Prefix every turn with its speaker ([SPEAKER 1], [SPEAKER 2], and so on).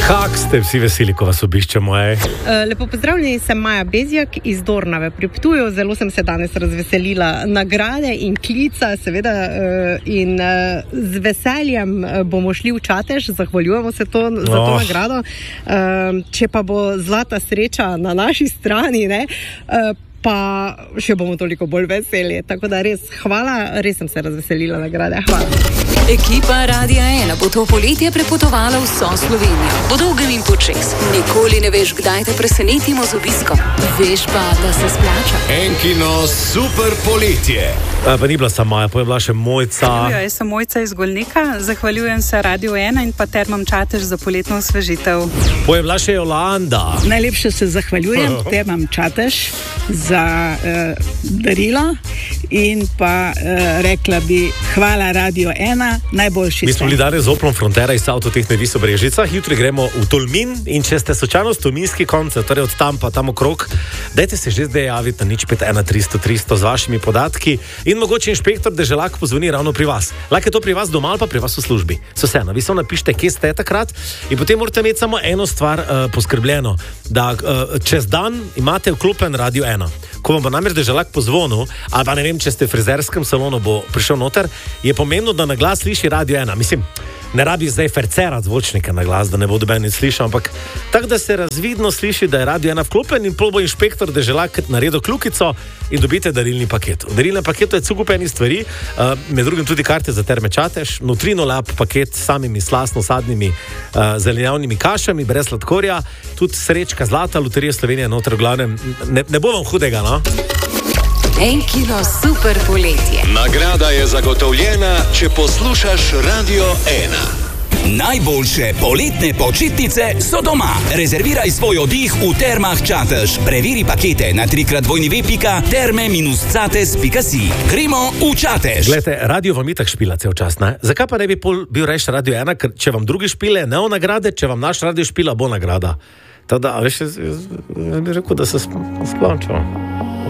[SPEAKER 1] Kak ste vsi veseli, ko vas obiščemo,
[SPEAKER 2] Lepo pozdravljeni, sem Maja Bezjak iz Dornave pri Ptuju. Zelo sem se danes razveselila nagrade in klica, seveda, in z veseljem bomo šli v Čatež, zahvaljujemo se za to nagrado. Če pa bo zlata sreča na naši strani, pa še bomo toliko bolj veseli. Tako da res hvala, res sem se razveselila nagrade. Hvala.
[SPEAKER 3] Ekipa Radia 1 bo to poletje prepotovala vso Slovenijo. Po dolgem in počez. Nikoli ne veš, kdaj te presenetimo z obiskom. Veš pa, da se splača.
[SPEAKER 4] Enkino super poletje.
[SPEAKER 1] Pa ni bila sama Maja, pa je bila še Mojca.
[SPEAKER 5] Jaz sem Mojca iz Golnika. Zahvaljujem se Radio 1 in pa Termam Čatež za poletno osvežitev.
[SPEAKER 1] Pa je bila še Jolanda.
[SPEAKER 6] Najlepše se zahvaljujem Termam Čatež za darilo in pa rekla bi hvala Radio 1. Najboljši.
[SPEAKER 1] Mi smo bili danes z Oplom Frontera iz Avtotehne Vis v Brežicah, jutri gremo v Tolmin in če ste slučajno s tolminski konce, torej od tam pa tam okrog, dajte se že zdaj javiti na 051 300 300 z vašimi podatki in mogoče inšpektor deželak pozvoni ravno pri vas. Lahko je to pri vas doma ali pa pri vas v službi. Vseeno, vi samo napišite, kje ste takrat in potem morate imeti samo eno stvar poskrbljeno, da čez dan imate vklopen Radio 1. Ko vam bo namreč deželak pozvonil, ali pa ne vem, če ste v frizerskem salonu, bo prišel noter, je pomembno, da na glas sliši Radio 1. Mislim, ne rabi zdaj fercerati zvočnika na glas, da ne bo doben nič slišal, ampak tako, da se razvidno sliši, da je Radio 1 vklopen in pol bo inšpektor deželak naredil kljukico in dobite darilni paket. V darilnem paketu je cukup enih stvari, med drugim tudi karte za Terme Čatež, Nutrino Lab paket s samimi slastno-sadnimi zelenjavnimi kašami, brez sladkorja, tudi srečka zlata, Loterija Slovenije noter, v glavnem, ne bo vam hudega, no?
[SPEAKER 3] Enkino super poletje.
[SPEAKER 4] Nagrada je zagotovljena, če poslušaš Radio 1.
[SPEAKER 7] Najboljše poletne počitnice so doma. Rezerviraj svoj oddih v Termah Čatež. Preveri pakete na www.terme-cates.si. Gremo v Čatež.
[SPEAKER 1] Glejte, radio vam itak špila cel čas, ne? Zakaj pa ne bi bil reš Radio 1, ker če vam drugi špile, ne o nagrade, če vam naš radio špila, bo nagrada. Tako da, veš, jaz bi rekel, da se splača.